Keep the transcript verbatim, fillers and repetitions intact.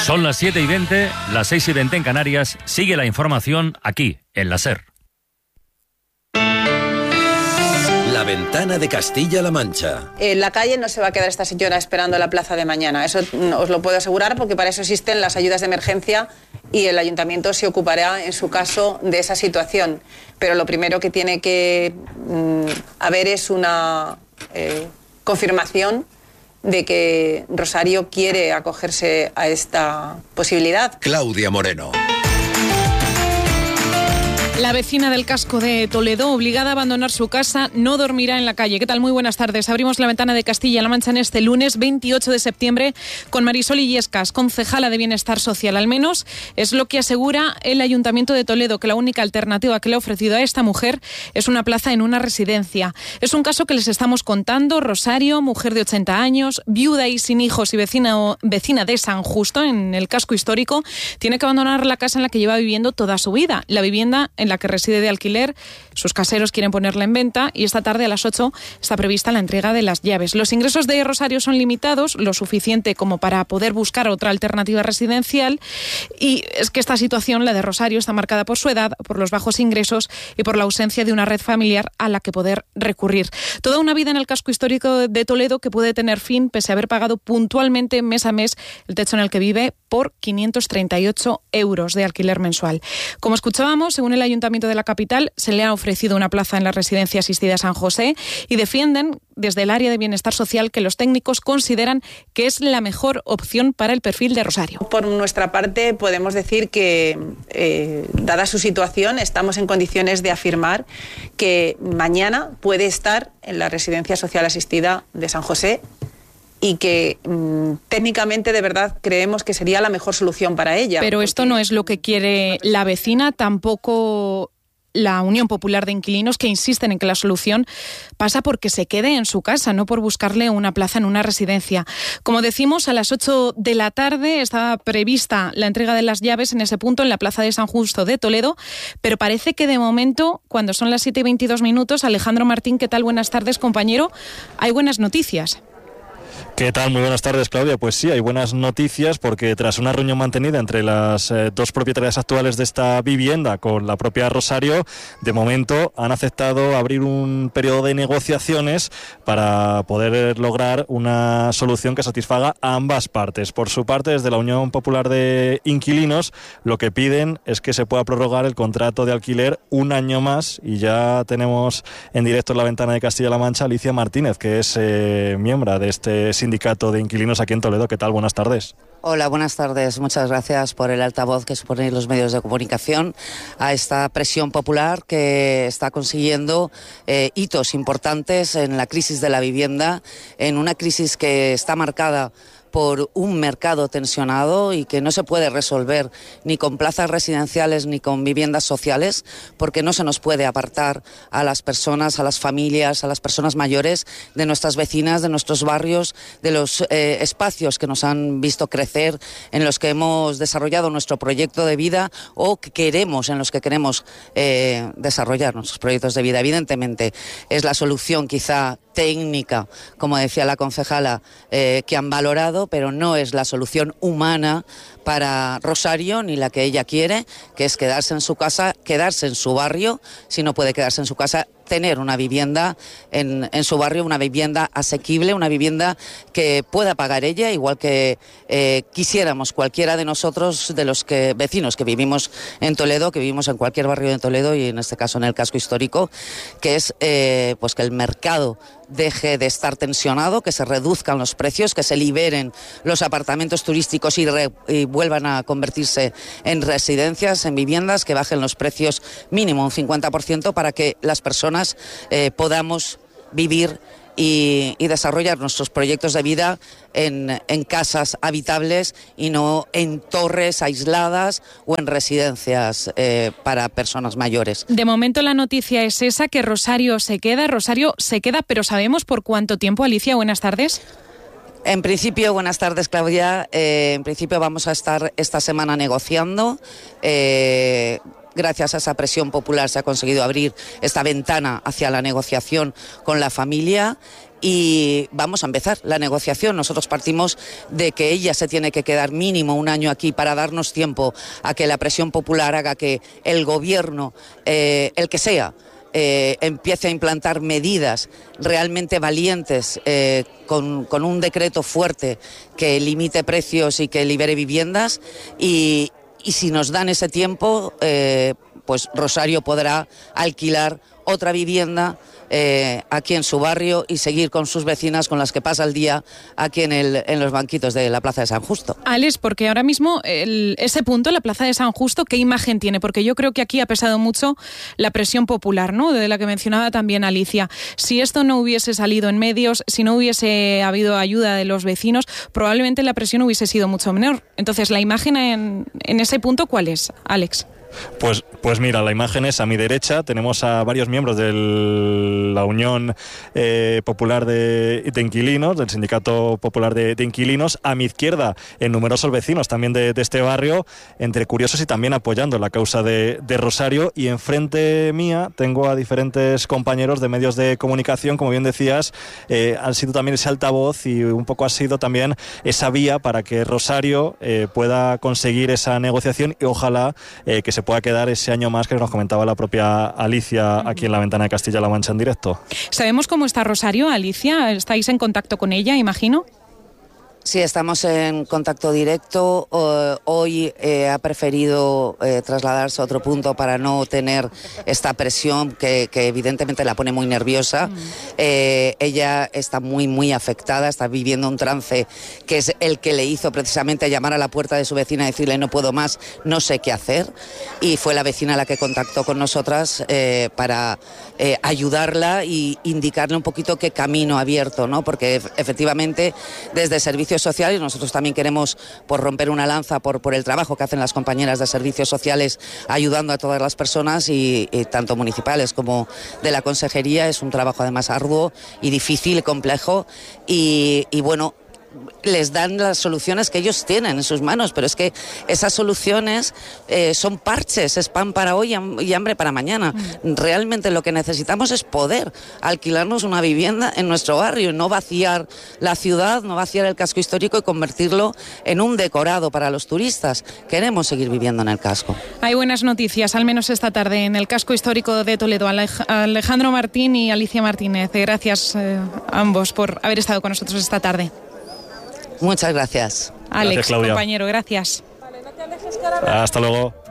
Son las siete y veinte, las seis y veinte en Canarias. Sigue la información aquí, en la SER. La ventana de Castilla-La Mancha. En la calle no se va a quedar esta señora esperando la plaza de mañana. Eso os lo puedo asegurar, porque para eso existen las ayudas de emergencia y el ayuntamiento se ocupará, en su caso, de esa situación. Pero lo primero que tiene que mm, haber es una eh, confirmación de que Rosario quiere acogerse a esta posibilidad. Claudia Moreno. La vecina del casco de Toledo, obligada a abandonar su casa, no dormirá en la calle. ¿Qué tal? Muy buenas tardes. Abrimos la ventana de Castilla-La Mancha en este lunes veintiocho de septiembre con Marisol Illescas, concejala de Bienestar Social. Al menos es lo que asegura el Ayuntamiento de Toledo, que la única alternativa que le ha ofrecido a esta mujer es una plaza en una residencia. Es un caso que les estamos contando. Rosario, mujer de ochenta años, viuda y sin hijos y vecina, vecina de San Justo, en el casco histórico, tiene que abandonar la casa en la que lleva viviendo toda su vida. La vivienda en la que reside de alquiler, sus caseros quieren ponerla en venta y esta tarde a las ocho está prevista la entrega de las llaves. Los ingresos de Rosario son limitados, lo suficiente como para poder buscar otra alternativa residencial, y es que esta situación, la de Rosario, está marcada por su edad, por los bajos ingresos y por la ausencia de una red familiar a la que poder recurrir. Toda una vida en el casco histórico de Toledo que puede tener fin pese a haber pagado puntualmente mes a mes el techo en el que vive por quinientos treinta y ocho euros de alquiler mensual. Como escuchábamos, según el Ayuntamiento de la capital, se le ha ofrecido una plaza en la residencia asistida San José y defienden desde el área de Bienestar Social que los técnicos consideran que es la mejor opción para el perfil de Rosario. Por nuestra parte, podemos decir que, eh, dada su situación, estamos en condiciones de afirmar que mañana puede estar en la residencia social asistida de San José, y que mmm, técnicamente de verdad creemos que sería la mejor solución para ella. Pero esto no es lo que quiere la vecina, tampoco la Unión Popular de Inquilinos, que insisten en que la solución pasa porque se quede en su casa, no por buscarle una plaza en una residencia. Como decimos, a las ocho de la tarde está prevista la entrega de las llaves en ese punto, en la plaza de San Justo de Toledo, pero parece que de momento, cuando son las siete y veintidós minutos, Alejandro Martín, ¿qué tal? Buenas tardes, compañero. Hay buenas noticias. ¿Qué tal? Muy buenas tardes, Claudia. Pues sí, hay buenas noticias porque tras una reunión mantenida entre las eh, dos propietarias actuales de esta vivienda con la propia Rosario, de momento han aceptado abrir un periodo de negociaciones para poder lograr una solución que satisfaga a ambas partes. Por su parte, desde la Unión Popular de Inquilinos, lo que piden es que se pueda prorrogar el contrato de alquiler un año más, y ya tenemos en directo en la ventana de Castilla-La Mancha a Alicia Martínez, que es eh, miembro de este sindicato de inquilinos aquí en Toledo. ¿Qué tal? Buenas tardes. Hola, buenas tardes. Muchas gracias por el altavoz que suponen los medios de comunicación a esta presión popular que está consiguiendo eh, hitos importantes en la crisis de la vivienda, en una crisis que está marcada por un mercado tensionado y que no se puede resolver ni con plazas residenciales ni con viviendas sociales, porque no se nos puede apartar a las personas, a las familias, a las personas mayores de nuestras vecinas, de nuestros barrios, de los eh, espacios que nos han visto crecer, en los que hemos desarrollado nuestro proyecto de vida o que queremos, en los que queremos eh, desarrollar nuestros proyectos de vida. Evidentemente es la solución quizá técnica, como decía la concejala, eh, que han valorado, pero no es la solución humana para Rosario ni la que ella quiere, que es quedarse en su casa, quedarse en su barrio. Si no puede quedarse en su casa, tener una vivienda en, en su barrio, una vivienda asequible, una vivienda que pueda pagar ella, igual que eh, quisiéramos cualquiera de nosotros, de los que vecinos que vivimos en Toledo, que vivimos en cualquier barrio de Toledo y en este caso en el casco histórico, que es eh, pues que el mercado deje de estar tensionado, que se reduzcan los precios, que se liberen los apartamentos turísticos y, re, y vuelvan a convertirse en residencias, en viviendas, que bajen los precios mínimo un cincuenta por ciento para que las personas eh, podamos vivir y, y desarrollar nuestros proyectos de vida en, en casas habitables y no en torres aisladas o en residencias eh, para personas mayores. De momento la noticia es esa, que Rosario se queda. Rosario se queda, pero ¿sabemos por cuánto tiempo? Alicia, buenas tardes. En principio, buenas tardes, Claudia. Eh, en principio vamos a estar esta semana negociando. Eh, Gracias a esa presión popular se ha conseguido abrir esta ventana hacia la negociación con la familia y vamos a empezar la negociación. Nosotros partimos de que ella se tiene que quedar mínimo un año aquí para darnos tiempo a que la presión popular haga que el gobierno, eh, el que sea, Eh, empiece a implantar medidas realmente valientes eh, con, con un decreto fuerte que limite precios y que libere viviendas y, y si nos dan ese tiempo, eh, pues Rosario podrá alquilar otra vivienda eh, aquí en su barrio y seguir con sus vecinas con las que pasa el día aquí en, el, en los banquitos de la Plaza de San Justo. Alex, porque ahora mismo el, ese punto, la Plaza de San Justo, ¿qué imagen tiene? Porque yo creo que aquí ha pesado mucho la presión popular, ¿no?, de la que mencionaba también Alicia. Si esto no hubiese salido en medios, si no hubiese habido ayuda de los vecinos, probablemente la presión hubiese sido mucho menor. Entonces, ¿la imagen en, en ese punto cuál es, Alex? Pues, pues mira, la imagen es a mi derecha. Tenemos a varios miembros de la Unión eh, Popular de, de Inquilinos, del Sindicato Popular de, de Inquilinos. A mi izquierda, en numerosos vecinos también de, de este barrio, entre curiosos y también apoyando la causa de, de Rosario. Y enfrente mía tengo a diferentes compañeros de medios de comunicación, como bien decías, eh, han sido también ese altavoz y un poco ha sido también esa vía para que Rosario eh, pueda conseguir esa negociación y ojalá eh, que se pueda quedar ese año más que nos comentaba la propia Alicia aquí en la Ventana de Castilla-La Mancha en directo. ¿Sabemos cómo está Rosario, Alicia? ¿Estáis en contacto con ella, imagino? Sí, estamos en contacto directo. Uh, hoy eh, ha preferido eh, trasladarse a otro punto para no tener esta presión que, que evidentemente la pone muy nerviosa. Mm. Eh, ella está muy, muy afectada, está viviendo un trance que es el que le hizo precisamente llamar a la puerta de su vecina y decirle no puedo más, no sé qué hacer. Y fue la vecina la que contactó con nosotras eh, para eh, ayudarla y indicarle un poquito qué camino abierto, ¿no? Porque efectivamente desde Servicios Sociales nosotros también queremos por romper una lanza por, por el trabajo que hacen las compañeras de servicios sociales ayudando a todas las personas y, y tanto municipales como de la consejería. Es un trabajo además arduo y difícil y complejo y, y bueno, les dan las soluciones que ellos tienen en sus manos, pero es que esas soluciones eh, son parches, es pan para hoy y hambre para mañana. Mm. Realmente lo que necesitamos es poder alquilarnos una vivienda en nuestro barrio, no vaciar la ciudad, no vaciar el casco histórico y convertirlo en un decorado para los turistas. Queremos seguir viviendo en el casco. Hay buenas noticias, al menos esta tarde, en el casco histórico de Toledo. Alejandro Martín y Alicia Martínez, gracias eh, a ambos por haber estado con nosotros esta tarde. Muchas gracias. Alex, gracias, Claudia. Compañero, gracias. Hasta luego.